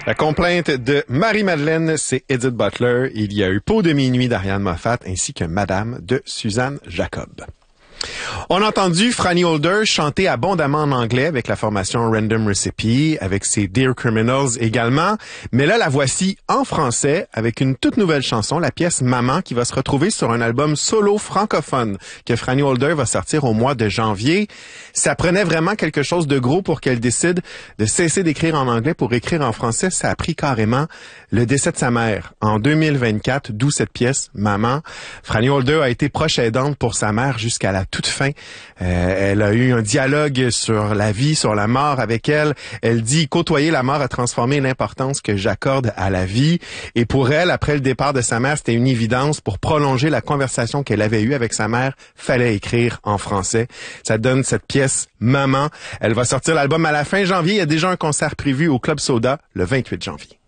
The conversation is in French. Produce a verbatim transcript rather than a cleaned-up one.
La complainte de Marie-Madeleine, c'est Edith Butler. Il y a eu Peau de minuit d'Ariane Moffat ainsi que Madame de Suzanne Jacob. On a entendu Franny Holder chanter abondamment en anglais avec la formation Random Recipe, avec ses Dear Criminals également. Mais là, la voici en français avec une toute nouvelle chanson, la pièce Maman, qui va se retrouver sur un album solo francophone que Franny Holder va sortir au mois de janvier. Ça prenait vraiment quelque chose de gros pour qu'elle décide de cesser d'écrire en anglais pour écrire en français. Ça a pris carrément le décès de sa mère en deux mille vingt-quatre, d'où cette pièce Maman. Franny Holder a été proche aidante pour sa mère jusqu'à la toute fin. Euh, elle a eu un dialogue sur la vie, sur la mort avec elle. Elle dit « Côtoyer la mort a transformé l'importance que j'accorde à la vie. » Et pour elle, après le départ de sa mère, c'était une évidence. Pour prolonger la conversation qu'elle avait eue avec sa mère, fallait écrire en français. Ça donne cette pièce « Maman ». Elle va sortir l'album à la fin janvier. Il y a déjà un concert prévu au Club Soda le vingt-huit janvier.